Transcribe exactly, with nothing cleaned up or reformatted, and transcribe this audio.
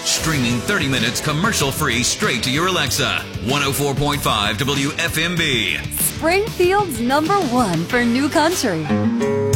Streaming thirty minutes commercial-free straight to your Alexa. one oh four point five W F M B. Springfield's number one for new country.